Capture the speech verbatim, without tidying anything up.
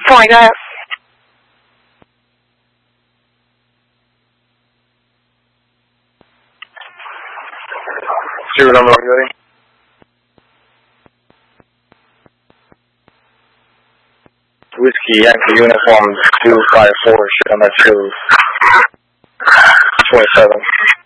point, go ahead. Zero number, are you ready? Whiskey Yankee uniform two five four, shit on that two twenty-seven.